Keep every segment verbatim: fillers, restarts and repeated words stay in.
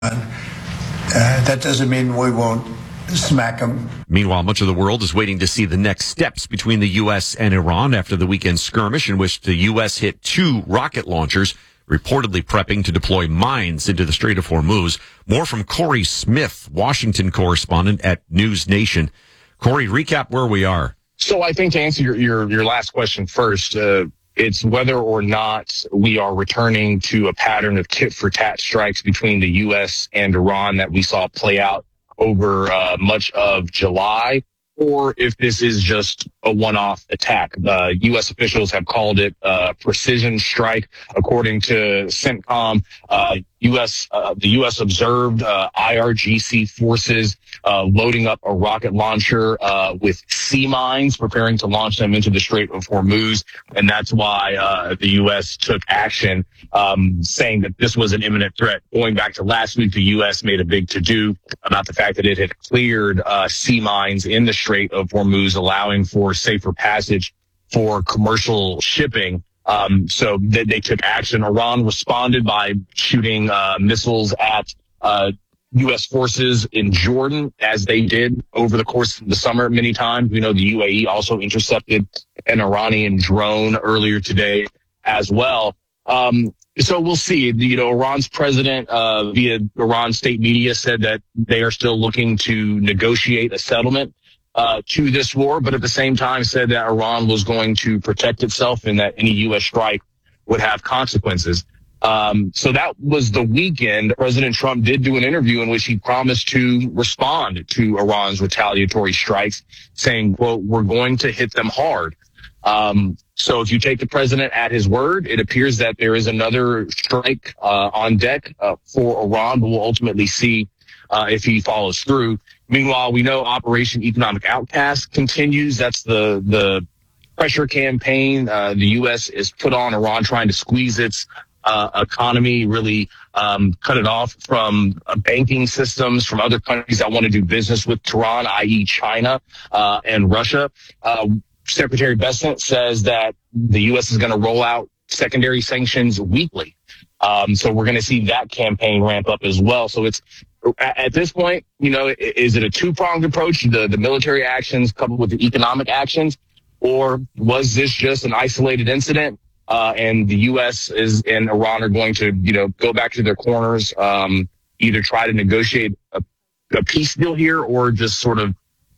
Uh, that doesn't mean we won't smack them. Meanwhile, much of the world is waiting to see the next steps between the U S and Iran after the weekend skirmish in which the U S hit two rocket launchers, reportedly prepping to deploy mines into the Strait of Hormuz. More from Corey Smith, Washington correspondent at News Nation. Corey, recap where we are. So I think to answer your, your, your last question first, uh, it's whether or not we are returning to a pattern of tit-for-tat strikes between the U S and Iran that we saw play out over uh, much of July, or if this is just a one-off attack. Uh, U S officials have called it a precision strike. According to CENTCOM, uh, U S uh, the U S observed uh, I R G C forces uh, loading up a rocket launcher uh, with sea mines, preparing to launch them into the Strait of Hormuz, and that's why uh, the U S took action, um, saying that this was an imminent threat. Going back to last week, the U S made a big to-do about the fact that it had cleared uh, sea mines in the Strait of Hormuz, allowing for safer passage for commercial shipping. Um, so they, they took action. Iran responded by shooting uh, missiles at uh, U S forces in Jordan, as they did over the course of the summer many times. We know the U A E also intercepted an Iranian drone earlier today as well. Um, so we'll see. You know, Iran's president, uh, via Iran state media, said that they are still looking to negotiate a settlement Uh, to this war, but at the same time said that Iran was going to protect itself and that any U S strike would have consequences. Um, so that was the weekend. President Trump did do an interview in which he promised to respond to Iran's retaliatory strikes, saying, quote, "We're going to hit them hard." Um, so if you take the president at his word, it appears that there is another strike uh, on deck uh, for Iran, but we'll ultimately see uh, if he follows through. Meanwhile, we know Operation Economic Outcast continues. That's the the pressure campaign uh, the U S is put on Iran, trying to squeeze its uh, economy, really um, cut it off from uh, banking systems from other countries that want to do business with Tehran, that is. China uh, and Russia. Uh, Secretary Bessent says that the U S is going to roll out secondary sanctions weekly. Um, so we're going to see that campaign ramp up as well. So it's, at this point, you know, is it a two-pronged approach, the, the military actions coupled with the economic actions, or was this just an isolated incident uh, and the U S is and Iran are going to, you know, go back to their corners, um, either try to negotiate a, a peace deal here or just sort of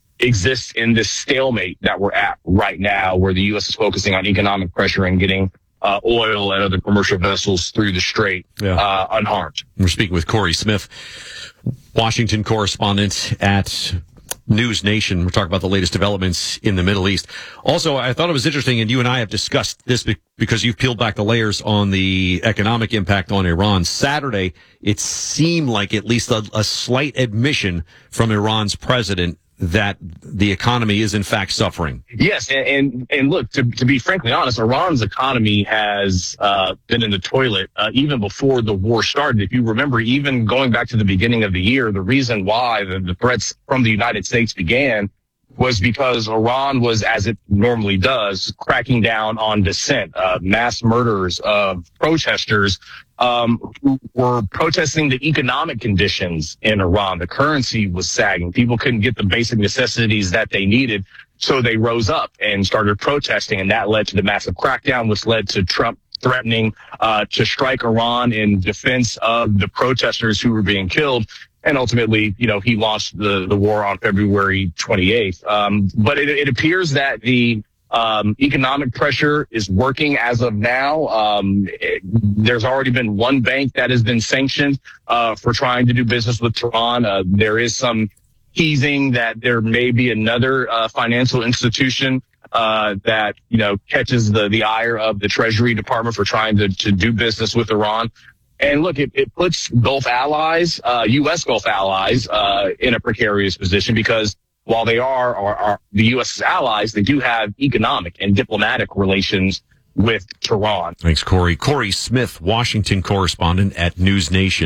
exist in this stalemate that we're at right now, where the U S is focusing on economic pressure and getting Uh, oil and other commercial vessels through the strait yeah. uh, unharmed. We're speaking with Corey Smith, Washington correspondent at News Nation. We're talking about the latest developments in the Middle East. Also, I thought it was interesting, and you and I have discussed this because you've peeled back the layers on the economic impact on Iran. Saturday, it seemed like at least a, a slight admission from Iran's president that the economy is in fact suffering. Yes, and and, and look, to, to be frankly honest, Iran's economy has uh, been in the toilet uh, even before the war started. If you remember, even going back to the beginning of the year, the reason why the, the threats from the United States began was because Iran was, as it normally does, cracking down on dissent, uh, mass murders of protesters um, who were protesting the economic conditions in Iran. The currency was sagging. People couldn't get the basic necessities that they needed, so they rose up and started protesting, and that led to the massive crackdown, which led to Trump threatening uh, to strike Iran in defense of the protesters who were being killed. And ultimately, you know, he launched the, the war on February twenty-eighth. Um, but it, it appears that the um, economic pressure is working as of now. Um, it, there's already been one bank that has been sanctioned uh, for trying to do business with Tehran. Uh, there is some teasing that there may be another uh, financial institution uh, that, you know, catches the, the ire of the Treasury Department for trying to, to do business with Iran. And look, it, it puts Gulf allies, uh, U S Gulf allies, uh, in a precarious position because while they are, are, are the U.S.'s allies, they do have economic and diplomatic relations with Tehran. Thanks, Corey. Corey Smith, Washington correspondent at News Nation.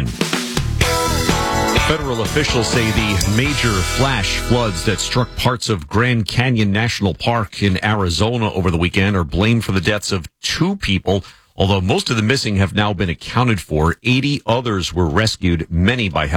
Federal officials say the major flash floods that struck parts of Grand Canyon National Park in Arizona over the weekend are blamed for the deaths of two people, Although most of the missing have now been accounted for, eighty others were rescued, many by